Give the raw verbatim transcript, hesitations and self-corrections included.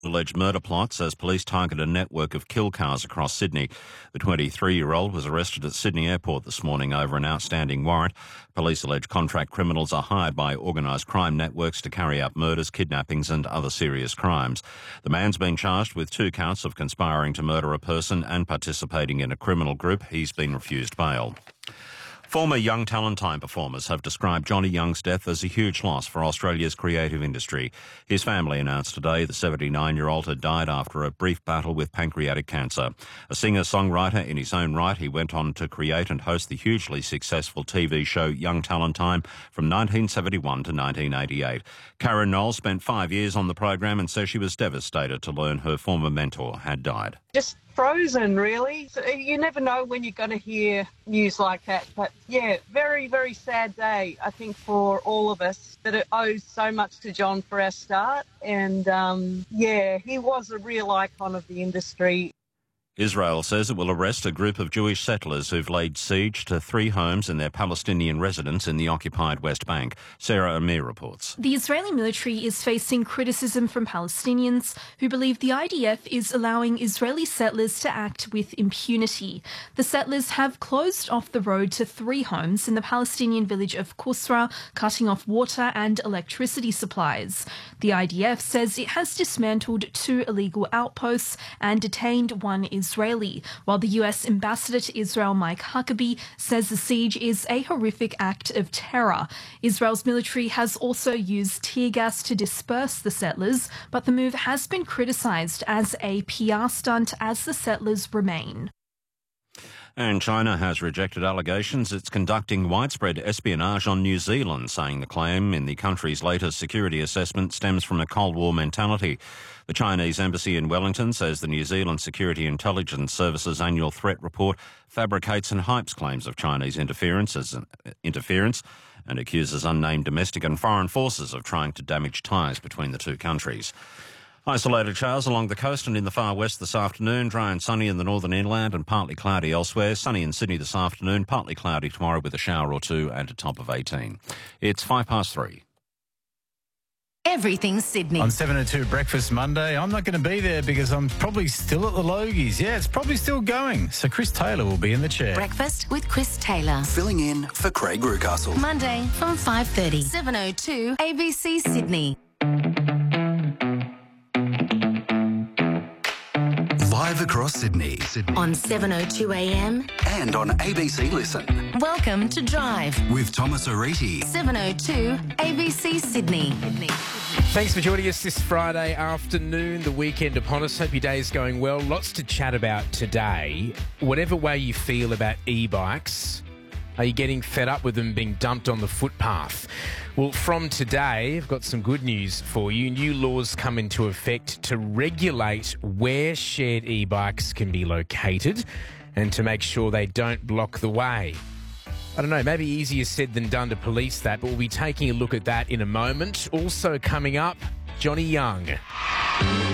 Alleged murder plot says police targeted a network of kill cars across Sydney. The twenty-three-year-old was arrested at Sydney Airport this morning over an outstanding warrant. Police allege contract criminals are hired by organised crime networks to carry out murders, kidnappings and other serious crimes. The man's been charged with two counts of conspiring to murder a person and participating in a criminal group. He's been refused bail. Former Young Talent Time performers have described Johnny Young's death as a huge loss for Australia's creative industry. His family announced today the seventy-nine-year-old had died after a brief battle with pancreatic cancer. A singer-songwriter in his own right, he went on to create and host the hugely successful T V show Young Talent Time from nineteen seventy-one to nineteen eighty-eight. Karen Knoll spent five years on the program and says she was devastated to learn her former mentor had died. Just frozen, really. So you never know when you're going to hear news like that. But yeah, very, very sad day, I think, for all of us, that it owes so much to John for our start. And um, yeah, he was a real icon of the industry. Israel says it will arrest a group of Jewish settlers who've laid siege to three homes in their Palestinian residence in the occupied West Bank. Sarah Amir reports. The Israeli military is facing criticism from Palestinians who believe the I D F is allowing Israeli settlers to act with impunity. The settlers have closed off the road to three homes in the Palestinian village of Kusra, cutting off water and electricity supplies. The I D F says it has dismantled two illegal outposts and detained one Israeli, while the U S ambassador to Israel, Mike Huckabee, says the siege is a horrific act of terror. Israel's military has also used tear gas to disperse the settlers, but the move has been criticised as a P R stunt as the settlers remain. And China has rejected allegations it's conducting widespread espionage on New Zealand, saying the claim in the country's latest security assessment stems from a Cold War mentality. The Chinese embassy in Wellington says the New Zealand Security Intelligence Service's annual threat report fabricates and hypes claims of Chinese interference, as, interference and accuses unnamed domestic and foreign forces of trying to damage ties between the two countries. Isolated showers along the coast and in the far west this afternoon, dry and sunny in the northern inland and partly cloudy elsewhere. Sunny in Sydney this afternoon, partly cloudy tomorrow with a shower or two and a top of eighteen. It's five past three. Everything Sydney. On seven oh two Breakfast Monday, I'm not going to be there because I'm probably still at the Logies. Yeah, it's probably still going. So Chris Taylor will be in the chair. Breakfast with Chris Taylor. Filling in for Craig Rucastle. Monday from five thirty. seven oh two A B C Sydney. Live across Sydney. Sydney. On seven oh two A M. And on A B C Listen. Welcome to Drive. With Thomas Ariti. seven oh two A B C Sydney. Thanks for joining us this Friday afternoon, the weekend upon us. Hope your day is going well. Lots to chat about today. Whatever way you feel about e-bikes, are you getting fed up with them being dumped on the footpath? Well, from today, I've got some good news for you. New laws come into effect to regulate where shared e-bikes can be located and to make sure they don't block the way. I don't know, maybe easier said than done to police that, but we'll be taking a look at that in a moment. Also coming up, Johnny Young.